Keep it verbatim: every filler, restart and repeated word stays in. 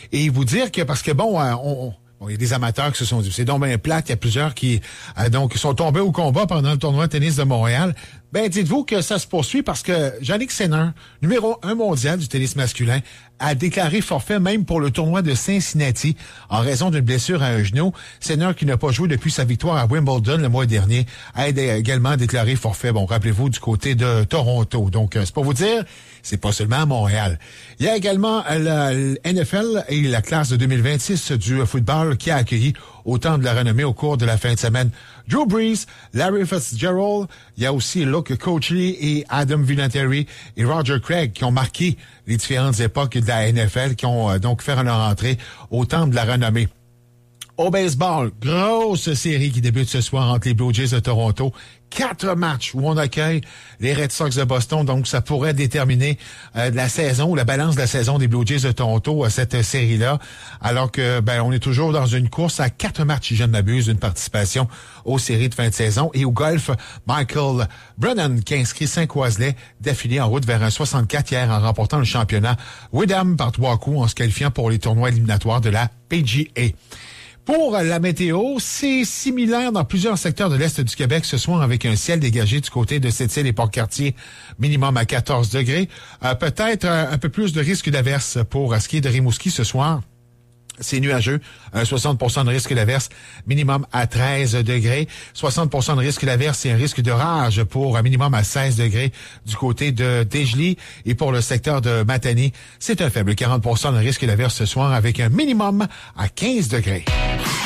et vous dire que, parce que bon, euh, on... Bon, il y a des amateurs qui se sont dit, c'est donc bien plate, il y a plusieurs qui euh, donc sont tombés au combat pendant le tournoi de tennis de Montréal. Ben, dites-vous que ça se poursuit parce que Jannik Sinner, numéro un mondial du tennis masculin, a déclaré forfait même pour le tournoi de Cincinnati en raison d'une blessure à un genou. Sinner, qui n'a pas joué depuis sa victoire à Wimbledon le mois dernier, a également déclaré forfait. Bon, rappelez-vous, du côté de Toronto. Donc, c'est pour vous dire, c'est pas seulement à Montréal. Il y a également la N F L et la classe de deux mille vingt-six du football qui a accueilli autant de la renommée au cours de la fin de semaine. Drew Brees, Larry Fitzgerald, il y a aussi Luke Coachley et Adam Vinatieri et Roger Craig qui ont marqué les différentes époques de la N F L, qui ont euh, donc fait leur entrée au temple de la renommée. Au baseball, grosse série qui débute ce soir entre les Blue Jays de Toronto. Quatre matchs où on accueille les Red Sox de Boston. Donc, ça pourrait déterminer euh, la saison, la balance de la saison des Blue Jays de Toronto à cette série-là. Alors que, ben, on est toujours dans une course à quatre matchs, si je ne m'abuse, d'une participation aux séries de fin de saison. Et au golf, Michael Brennan, qui a inscrit cinq Oiselets d'affilée en route vers un soixante-quatre hier en remportant le championnat Wyndham par trois coups en se qualifiant pour les tournois éliminatoires de la P G A. Pour la météo, c'est similaire dans plusieurs secteurs de l'Est du Québec ce soir avec un ciel dégagé du côté de Sept-Îles et Port-Cartier, minimum à quatorze degrés. Euh, peut-être euh, un peu plus de risque d'averse pour euh, skier de Rimouski ce soir. C'est nuageux, un soixante pour cent de risque d'averse, minimum à treize degrés. soixante pour cent de risque d'averse et un risque d'orage pour un minimum à seize degrés du côté de Dégelée. Et pour le secteur de Matane, c'est un faible quarante pour cent de risque d'averse ce soir avec un minimum à quinze degrés.